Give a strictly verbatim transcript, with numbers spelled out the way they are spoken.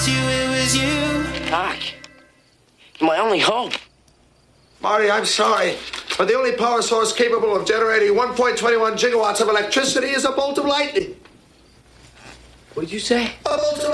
was you, it was you. Doc, you're my only hope. Marty, I'm sorry, but the only power source capable of generating one point two one gigawatts of electricity is a bolt of lightning. What did you say? A bolt of